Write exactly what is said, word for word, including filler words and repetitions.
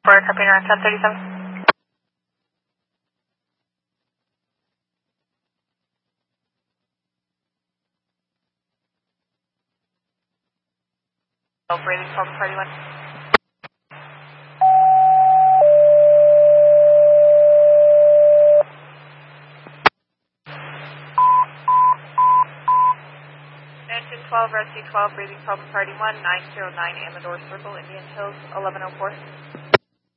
For copy around ten thirty-seven. Oh, breathing from party one. Engine twelve, Rescue twelve, breathing problem party one, nine zero nine Amador Circle, Indian Hills, eleven oh four.